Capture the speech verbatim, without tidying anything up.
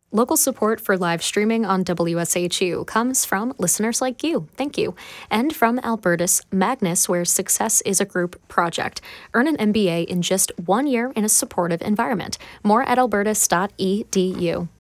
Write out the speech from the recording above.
Local support for live streaming on W S H U comes from listeners like you. Thank you. And from Albertus Magnus, where success is a group project. Earn an M B A in just one year in a supportive environment. More at albertus dot e d u.